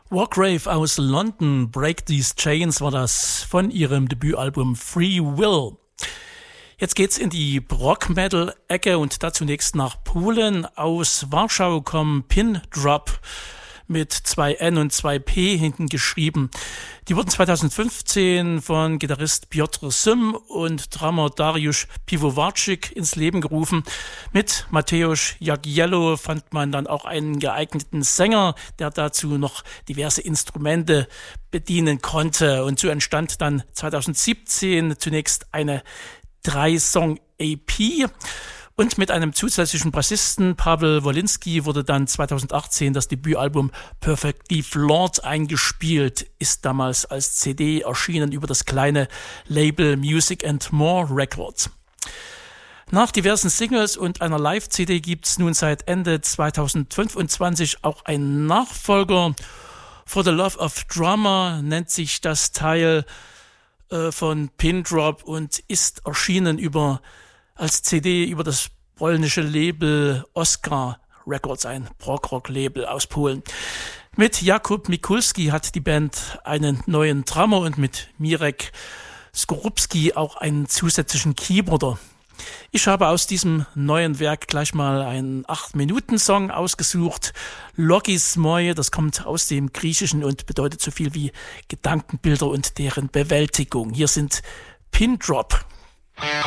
Wargrave aus London, Break These Chains war das von ihrem Debütalbum Free Will. Jetzt geht's in die Rock-Metal-Ecke und da zunächst nach Polen. Aus Warschau kommen Pin Drop mit 2 N und 2 P hinten geschrieben. Die wurden 2015 von Gitarrist Piotr Sym und Drummer Dariusz Piwowarczyk ins Leben gerufen. Mit Mateusz Jagiełło fand man dann auch einen geeigneten Sänger, der dazu noch diverse Instrumente bedienen konnte. Und so entstand dann 2017 zunächst eine 3-Song-EP. Und mit einem zusätzlichen Bassisten, Paweł Wolinski, wurde dann 2018 das Debütalbum Perfectly Flawed eingespielt, ist damals als CD erschienen über das kleine Label Music and More Records. Nach diversen Singles und einer Live-CD gibt's nun seit Ende 2025 auch einen Nachfolger. For the Love of Drama nennt sich das Teil von Pin Drop und ist erschienen als CD über das polnische Label Oscar Records, ein Prog-Rock-Label aus Polen. Mit Jakub Mikulski hat die Band einen neuen Drummer und mit Mirek Skorupski auch einen zusätzlichen Keyboarder. Ich habe aus diesem neuen Werk gleich mal einen 8-Minuten-Song ausgesucht. Logis Moi, das kommt aus dem Griechischen und bedeutet so viel wie Gedankenbilder und deren Bewältigung. Hier sind Pin Drop.